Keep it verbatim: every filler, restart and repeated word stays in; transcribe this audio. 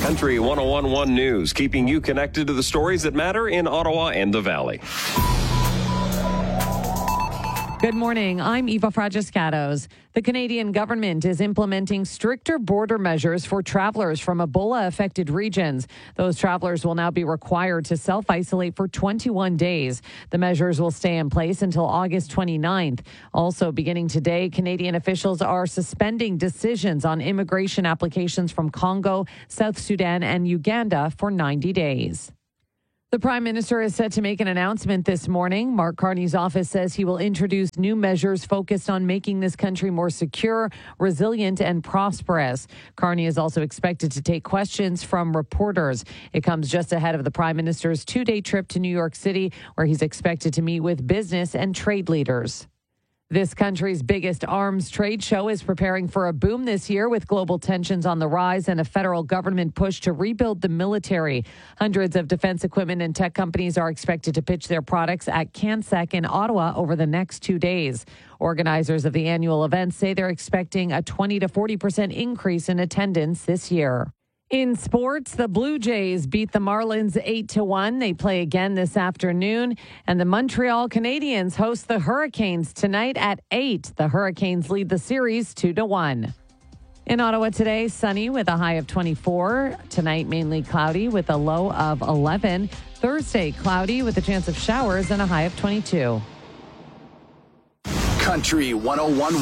Country one oh one point one News, keeping you connected to the stories that matter in Ottawa and the Valley. Good morning. I'm Eva Fragiscatos. The Canadian government is implementing stricter border measures for travelers from Ebola-affected regions. Those travelers will now be required to self-isolate for twenty-one days. The measures will stay in place until August twenty-ninth. Also, beginning today, Canadian officials are suspending decisions on immigration applications from Congo, South Sudan, and Uganda for ninety days. The Prime Minister is set to make an announcement this morning. Mark Carney's office says he will introduce new measures focused on making this country more secure, resilient, and prosperous. Carney is also expected to take questions from reporters. It comes just ahead of the Prime Minister's two-day trip to New York City, where he's expected to meet with business and trade leaders. This country's biggest arms trade show is preparing for a boom this year with global tensions on the rise and a federal government push to rebuild the military. Hundreds of defense equipment and tech companies are expected to pitch their products at CanSec in Ottawa over the next two days. Organizers of the annual event say they're expecting a twenty to forty percent increase in attendance this year. In sports, the Blue Jays beat the Marlins eight to one. They play again this afternoon. And the Montreal Canadiens host the Hurricanes tonight at eight. The Hurricanes lead the series two to one. In Ottawa today, sunny with a high of twenty-four. Tonight, mainly cloudy with a low of eleven. Thursday, cloudy with a chance of showers and a high of twenty-two. Country one oh one.